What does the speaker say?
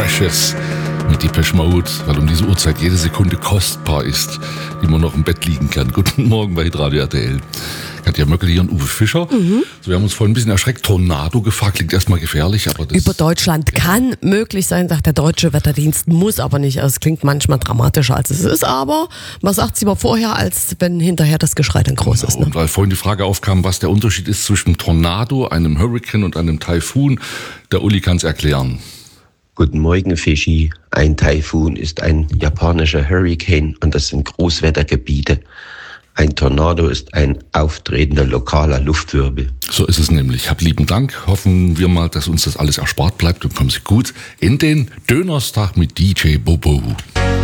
Precious mit Depeche Mode, weil um diese Uhrzeit jede Sekunde kostbar ist, die man noch im Bett liegen kann. Guten Morgen bei Hitradio RTL. Katja Möckel hier und Uwe Fischer. So, wir haben uns vorhin ein bisschen erschreckt. Tornado gefragt, klingt erstmal gefährlich, aber das... Über Deutschland kann möglich sein, sagt der Deutsche Wetterdienst, muss aber nicht. Also es klingt manchmal dramatischer, als es ist, aber man sagt es lieber vorher, als wenn hinterher das Geschrei dann groß ist. Ne? Und weil vorhin die Frage aufkam, was der Unterschied ist zwischen Tornado, einem Hurricane und einem Taifun, der Uli kann es erklären. Guten Morgen, Fischi. Ein Taifun ist ein japanischer Hurricane und das sind Großwettergebiete. Ein Tornado ist ein auftretender lokaler Luftwirbel. So ist es nämlich. Hab lieben Dank. Hoffen wir mal, dass uns das alles erspart bleibt und kommen Sie gut in den Dönerstag mit DJ Bobo.